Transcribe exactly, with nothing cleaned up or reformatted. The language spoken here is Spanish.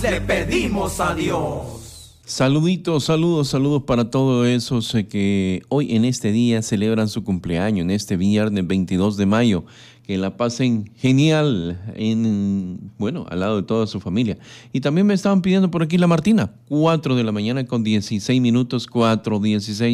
le pedimos a Dios. Saluditos, saludos, saludos para todos esos eh, que hoy en este día celebran su cumpleaños, en este viernes veintidós de mayo. Que la pasen genial, en, bueno, al lado de toda su familia. Y también me estaban pidiendo por aquí la Martina, cuatro de la mañana con dieciséis minutos, cuatro dieciséis.